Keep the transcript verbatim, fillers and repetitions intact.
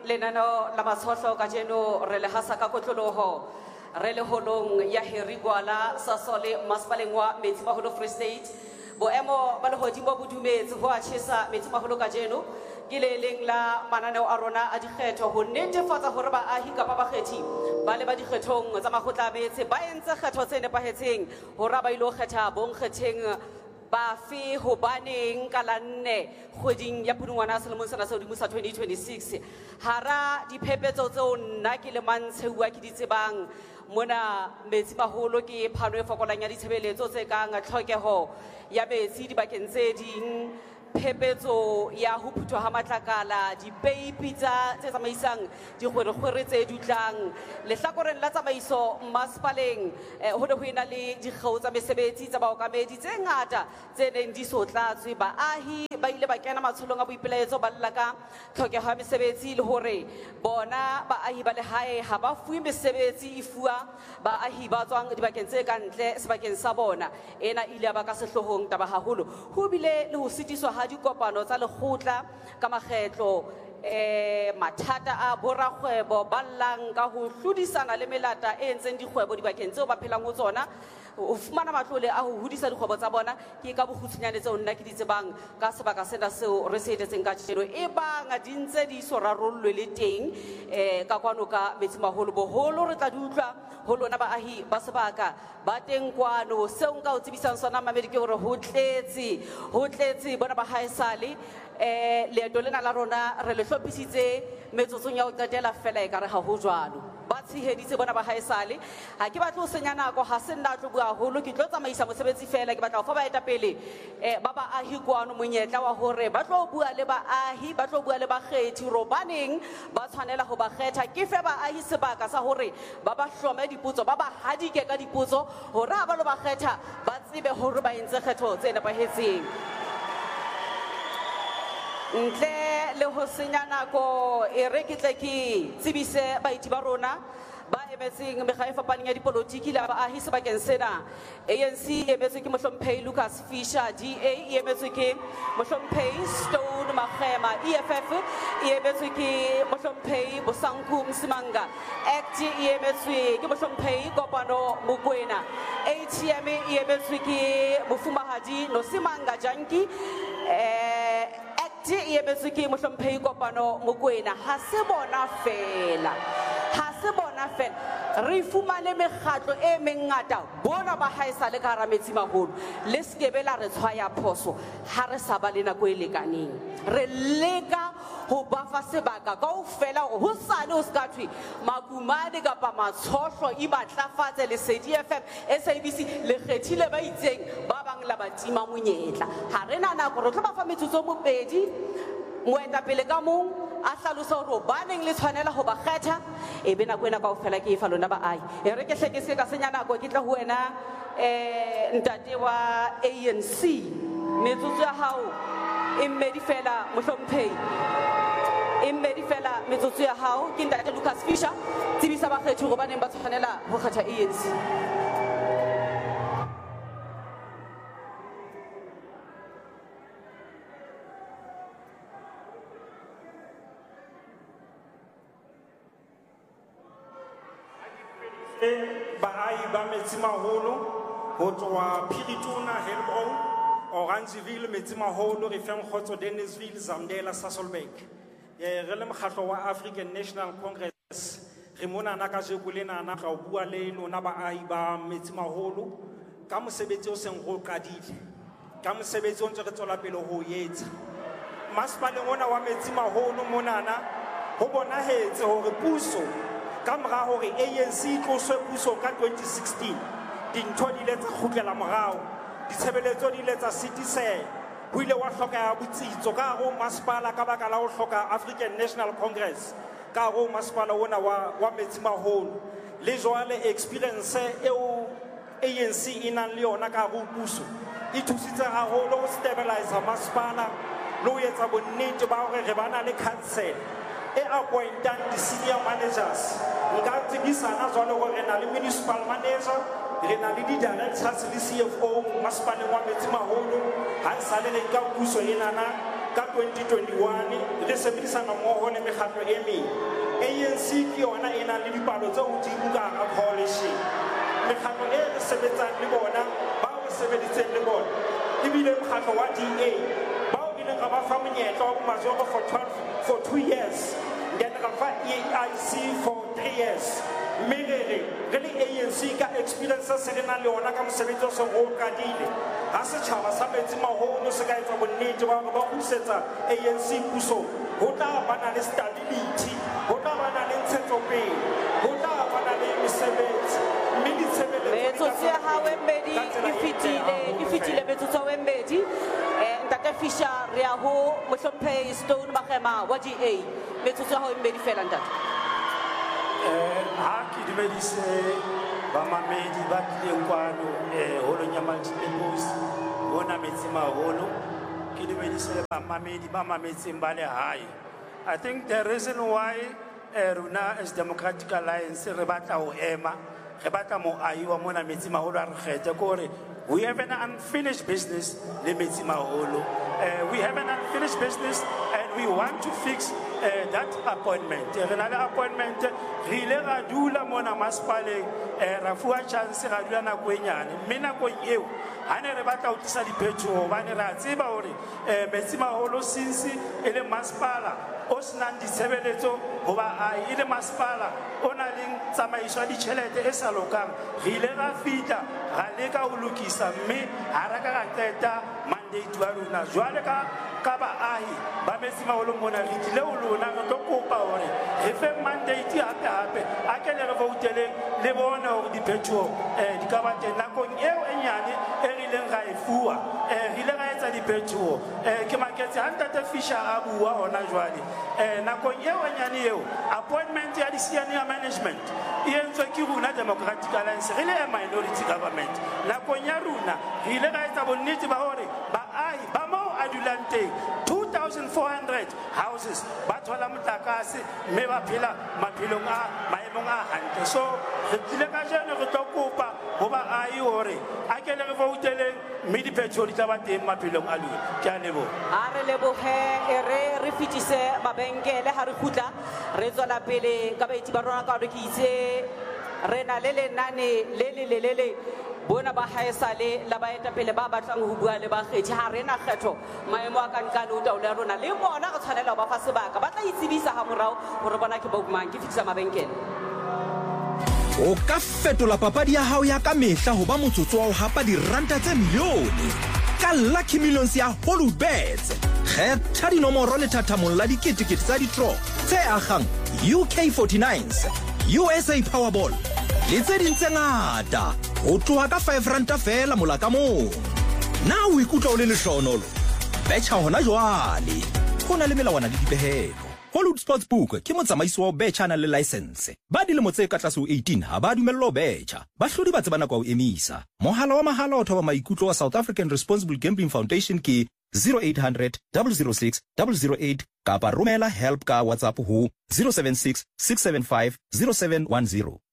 lenano la matshotlo ka jeno re le hasa ka kotloloho re le holong ya Herigwala Sasole masepaleng wa Metsimaholo Free State boemo ba lehodimo bo dumetse ho a tjhesa Metsimaholo ka jeno ke le leng la mananeo a rona a dikgetho ho netefatsa hore baahi kapa bakgethi ba le ba dikgethong tsa makgotla a metse ba entse kgetho tse nepahetseng hore ba ilo kgetha bonkgetheng ba fe hobaneng ka la nne kgweding ya Pudungwana selemong sena sa hodimo sa twenty twenty-six hara diphephetso tseo nna ke le mantsheuwa ke di tsebang mona Metsimaholo ke phano e fokolang ya ditshebeletso tse kang tlhokeho ya metsi dibakeng tse ding phephetso ya ho phutwa ha matlakala dipeipi tsa tse tsamaisang dikgwerekgwere tse dutlang lehlakoreng la tsamaiso masepaleng ho ne ho ena le dikgeo tsa mesebetsi tsa baokamedi tse ngata tse neng di so tlatswe baahi ba ile ba kena matsholong a boipelaetso ba lla ka tlhokeho ya mesebetsi le hore bona baahi ba lehae ha ba fuwe mesebetsi e fuwa baahi ba tswang dibakeng tse kantle sebakeng sa bona ena ile ba ka sehlohong taba haholo ho bile le ho sitiswa ha dikopano tsa lekgotla ka makgetlo eh mathata a borakgwebo ba llang ka ho hlodisana le melata e entseng dikgwebo dibakeng tseo ba phelang ho tsona o fumana matlole a ho hodisa dikgwebo tsa bona ke ka bokgutshwanyane tseo nna ke di tsebang ka sebaka sena seo re se etetseng ka tshelo e bang a di ntse di so rarollwe le teng eh ka kwano ka Metsimaholo boholo re tla di utlwa ho lona baahi ba sebaka ba teng kwano seo nka o tsebisang sona mamedi ke hore ho tletse ho tletse bona ba haesale eh leeto lena la rona re le hlophisitse metsotsong ya ho qetela fela e ka re ha ho jwalo ba tsheheditse bona ba haesale ha ke batla ho senya nako ha se nna tlo bua haholo ke tlo tsamaisa mosebetsi fela ke batla ho fa ba etapele eh ba baahi kwano monyetla wa hore ba tlo bua le baahi ba tlo bua le bakgethi robaneng ba tshwanela ho ba kgetha ke fe baahi sebaka sa hore ba ba hlome dipotso ba ba hadike ka dipotso hore ha ba lo ba kgetha ba tsebe hore ba entse kgetho tse nepahetseng ntle le ho senya nako e re ke tle ke tsebise baiti ba rona ba emetseng mekga e fapaneng ya dipolotiki le baahi sebakeng sena A N C e emetswe ke mohlomphehi Lucas Fisher D A e emetswe ke mohlomphehi Stone Magema E F F e emetswe ke mohlomphehi Bosanku Msimanga ACT e emetswe ke mohlomphehi Kopano Mokoena A T M e emetswe ke Mofumahadi Nosimanga Janki eh ti e emetswe ke mohlomphehi Kopano Mokoena ha se bona fela ha se bona fela re fumane mekgatlo e mengata bona ba haesale ka hara Metsimaholo le skebela re tshwaya phoso ha re sa ba le nako e lekaneng re leka ho ba fa sebaka kaofela hore ho sale o ska thwe makumane kapa matshotlo e matlafatse le C D F M S A B C le kgethile ba itseng ba bang la batima monyetla ha rena nako re tlo ba fa metsotso mopedi moetapele ka mong a hlalosa hore ba neng le tshwanela ho ba kgetha e be nako ena kaofela ke e fa lona baahi e re ke hlekise ka senya nako ke tla ho wena eh ntate wa A N C metsotso ya hao e mmedi fela mohlomphehi e mmedi fela metsotso ya hao ke ntate Lucas Fisher tsebisa bakgethi hore ba neng ba tshwanela ho kgetha A N C baahi ba Metsimaholo ho tswa Phiritona Helbron Orangeville Metsimaholo Rifemkhotso Dennisville Zamdela Sasolburg eh re le mokgatlo wa African National Congress re mona na ka jekulena na ka bua le lona baahi ba Metsimaholo ka mosebetsi o seng go qadile ka mosebetsi o ntse re tswela pele ho yetsa masipaleng ona wa Metsimaholo mona na ho bona hetse hore puso ka mora hore A N C tloswe puso ka twenty sixteen dintho di le tsa khutlela morao ditshebeletso di le tsa citizen ho ile wa hloka ya botsitso ka go masipala ka baka la ho hloka African National Congress ka go masipala ona wa wa Metsimaholo le jwale experience eo A N C ina le yona ka go puso e thusitse haholo ho stabilize masipala lo yetsa bonnete ba hore re bana le council e appointant the senior managers nka tsebisana jwalo gore re na le municipal manager re na le di directors le C F O masipaleng wa Metsimaholo ha e sale re ka puso ena na ka twenty twenty-one le sebedisana mmoho le mekgatlo e meng. A N C ke yona e nang le dipalo tse hodimo ka hara coalition. Mekgatlo e re sebetsang le bona bao re sebeditseng le bona ebile mokgatlo wa D A bao e leng ra ba fa monyetla wa bomajoro for twelve for two years then ra fa E I C for three years. Mme re re le A N C ka experience se re nang le ona ka mosebetsi o se o qadile ha setjhaba sa Metsimaholo se ka etsa bonnete ba hore ba kgutlisetsa A N C puso ho tla ba na le stability, ho tla ba na le ntshetsopele, ho tla ba na le mesebetsi. metsotso ya hao e mmedi e fetile e fetile metsotso ya hao e mmedi ntate Fisher re ya ho mohlomphehi Stone Magema wa D A metsotso ya hao e mmedi fela ntate. Ha ke dumedise bamamedi ba tlileng kwano holong ya Multipurpose bona Metsimaholo, ke dumedise le bamamedi ba mametseng ba le hae. I think the reason why uh, Runa as Democratic Alliance re batla ho ema re batla moahi wa mona Metsimaholo a re kgethe kore we have an unfinished business le Metsimaholo. Uh, we have an unfinished business and we want to fix uh, that appointment. Re na le appointment re ile ra dula mona masepaleng ra fuwa chance ra dula nako e nyane mme nakong eo ha ne re batla ho tlisa diphetoho hobane ra tseba hore Metsimaholo since e le masepala o senang ditshebeletso ho baahi e le masepala o na leng tsamaiso ya ditjhelete e sa lokang re ile ra fihla ra leka ho lokisa mme ha ra ka ra qeta mandate wa rona jwale ka ka baahi ba Metsimaholo mona re tlile ho lona re tlo kopa hore re fe mandate hape hape a ke le re voutele le bona hore diphetoho di ka ba teng nakong eo e nyane e rileng ra e fuwa re ile ra etsa diphetoho ke maketse ha ntate Fisher a bua hona jwale nakong eo e nyane eo appointment ya di-senior management e entswe ke rona Democratic Alliance re le a minority government. Nakong ya rona re ile ra etsa bonnete ba hore baahi ba moo a dulang teng two thousand four hundred houses ba thola motlakase mme ba phela maphelong a maemong a hantle. So re tlile ka jeno re tlo kopa ho baahi hore a ke le re vouteleng mme diphetoho di tla ba teng maphelong a lona. Ke a leboha. A re lebohe e re re fetise mabenkele ha re khutla re tswela pele ka baeti ba rona ka re ke itse re na le lenane le le le le le bona ba haesale la baetapele ba batlang ho bua le bakgethi ha rena kgetho maemo a kankane o taolo ya rona le bona re tshwanela ba fa sebaka ba tla itsebisa ha morao hore bona ke bogmang ke fitisa mabenkele. O ka fetola papadi ya hao ya ka mehla ho ba motsotso wa ho hapa diranta tse milione ka Lucky Millions ya Holubets. Kgetha dinomoro le thathamong la diketekete tsa di-draw tse agang U K forty-nines, U S A Powerball le tse ding tse ngata ho tloha ka five ranta fela mola ka mong. Na o ikutlwa o le lehlohonolo? Betcha hona jwale ho na le melawana le dipehelo. Hollywood Sportsbook ke motsamaisi wa betcha na le license. Ba dilemo tse ka tlase ho eighteen ha ba dumellwa ho betcha. Bahlodi ba tsebana kwa ho emisa. Mohala wa mahala o thoba maikutlo wa South African Responsible Gambling Foundation ke zero eight hundred, zero zero six, zero zero eight kapa romela help ka WhatsApp ho zero seven six, six seven five, zero seven one zero.